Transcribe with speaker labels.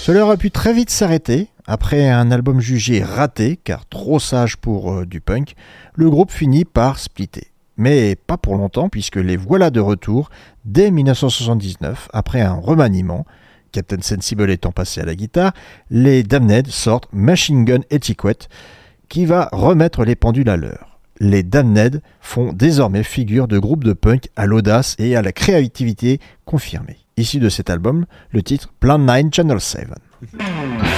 Speaker 1: Cela aurait pu très vite s'arrêter. Après un album jugé raté, car trop sage pour du punk, le groupe finit par splitter. Mais pas pour longtemps, puisque les voilà de retour dès 1979, après un remaniement. Captain Sensible étant passé à la guitare, les Damned sortent Machine Gun Etiquette, qui va remettre les pendules à l'heure. Les Damned font désormais figure de groupe de punk à l'audace et à la créativité confirmée. Issu de cet album, le titre Plan 9 Channel 7.